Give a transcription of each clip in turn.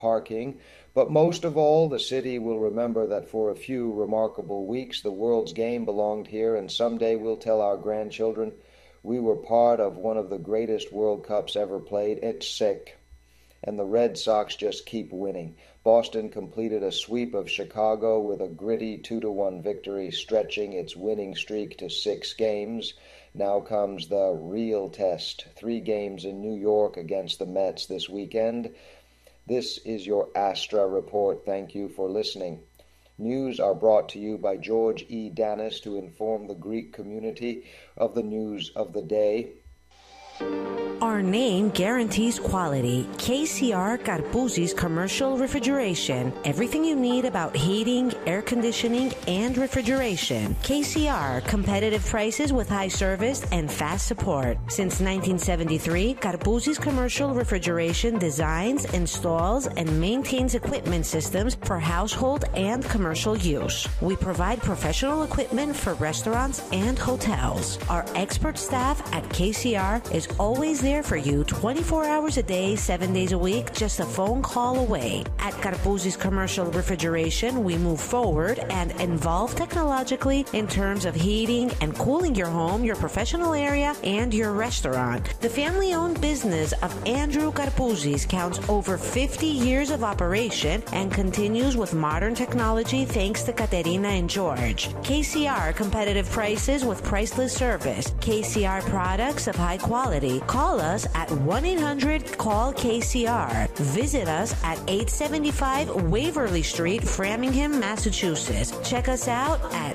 parking. But most of all, the city will remember that for a few remarkable weeks, the world's game belonged here, and someday we'll tell our grandchildren we were part of one of the greatest World Cups ever played. It's sick. And the Red Sox just keep winning. Boston completed a sweep of Chicago with a gritty 2-1 victory, stretching its winning streak to 6 games. Now comes the real test. 3 games in New York against the Mets this weekend. This is your Astra Report. Thank you for listening. News are brought to you by George E. Danis to inform the Greek community of the news of the day. Our name guarantees quality. KCR Karpouzis Commercial Refrigeration. Everything you need about heating, air conditioning, and refrigeration. KCR, competitive prices with high service and fast support. Since 1973, Karpouzis Commercial Refrigeration designs, installs, and maintains equipment systems for household and commercial use. We provide professional equipment for restaurants and hotels. Our expert staff at KCR is always there for you 24 hours a day, 7 days a week, just a phone call away. At Karpouzis Commercial Refrigeration, we move forward and involve technologically in terms of heating and cooling your home, your professional area, and your restaurant. The family-owned business of Andrew Karpouzis counts over 50 years of operation and continues with modern technology thanks to Katerina and George. KCR, competitive prices with priceless service. KCR products of high quality. Call us at 1-800-CALL-KCR. Visit us at 875 Waverly Street, Framingham, Massachusetts. Check us out at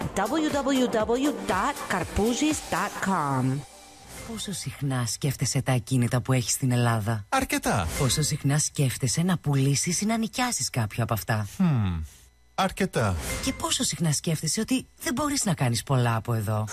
www.karpouzis.com. Πόσο συχνά σκέφτεσαι τα ακίνητα που έχεις στην Ελλάδα? Αρκετά. Πόσο συχνά σκέφτεσαι να πουλήσεις ή να νοικιάσεις κάποιο από αυτά? Αρκετά. Και πόσο συχνά σκέφτεσαι ότι δεν μπορείς να κάνεις πολλά από εδώ?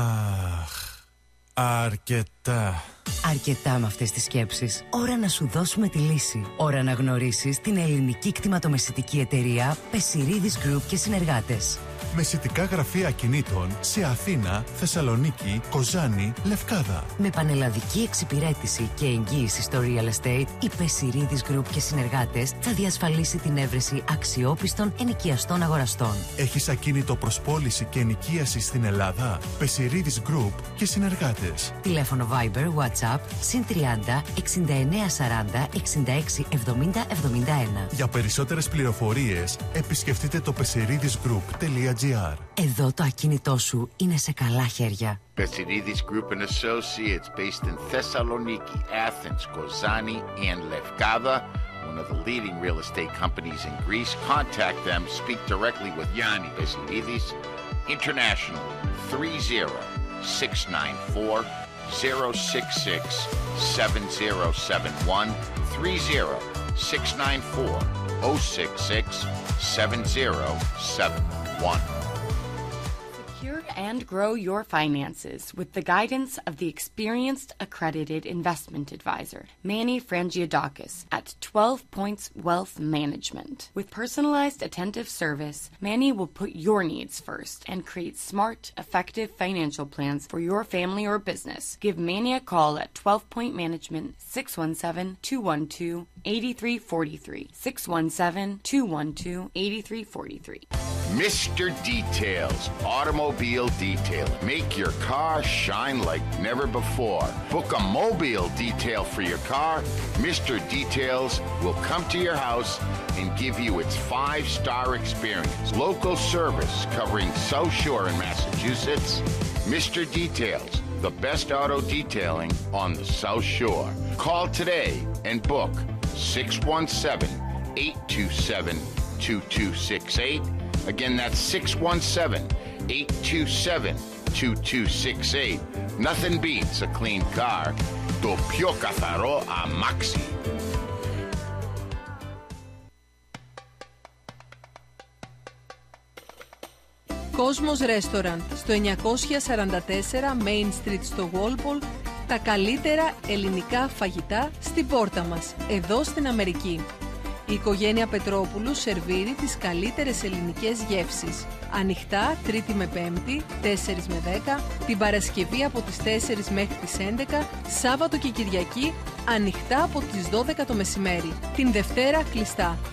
Αρκετά. Αρκετά με αυτές τις σκέψεις. Ώρα να σου δώσουμε τη λύση. Ώρα να γνωρίσεις την ελληνική κτηματομεσητική εταιρεία Πεσιρίδης Group και συνεργάτες. Μεσητικά γραφεία ακινήτων σε Αθήνα, Θεσσαλονίκη, Κοζάνη, Λευκάδα. Με πανελλαδική εξυπηρέτηση και εγγύηση στο real estate, η Πεσιρίδης Group και συνεργάτες θα διασφαλίσει την έβρεση αξιόπιστων ενοικιαστών αγοραστών. Έχεις ακίνητο προς πώληση και ενοικίαση στην Ελλάδα? Πεσιρίδης Group και συνεργάτες. Τηλέφωνο Viber, WhatsApp, +30 69 40 66 70 71. Για περισσότερες πληροφορίες επισκεφτείτε το pesiridisgroup.gr. Εδώ το ακίνητό σου είναι σε καλά χέρια. Pesiridis Group and Associates, based in Thessaloniki, Athens, Kozani, and Lefkada, one of the leading real estate companies in Greece. Contact them. Speak directly with Yanni Pesiridis. International 30-694-066-7071, 30-694-066-7071. Secure and grow your finances with the guidance of the experienced accredited investment advisor, Manny Frangiadakis at 12 Points Wealth Management. With personalized attentive service, Manny will put your needs first and create smart, effective financial plans for your family or business. Give Manny a call at 12 Point Management, 617-212-8343, 617-212-8343. Mr. Details, automobile detailing. Make your car shine like never before. Book a mobile detail for your car. Mr. Details will come to your house and give you its 5-star experience. Local service covering South Shore in Massachusetts. Mr. Details, the best auto detailing on the South Shore. Call today and book 617-827-2268. Again, that's 617-827-2268. Nothing beats a clean car. Το πιο καθαρό αμάξι. Κόσμος Restaurant στο 944 Main Street στο Walpole. Τα καλύτερα ελληνικά φαγητά στην πόρτα μας, εδώ στην Αμερική. Η οικογένεια Πετρόπουλου σερβίρει τις καλύτερες ελληνικές γεύσεις. Ανοιχτά Τρίτη με Πέμπτη, 4 με 10, την Παρασκευή από τις 4 μέχρι τις 11, Σάββατο και Κυριακή ανοιχτά από τις 12 το μεσημέρι. Την Δευτέρα κλειστά.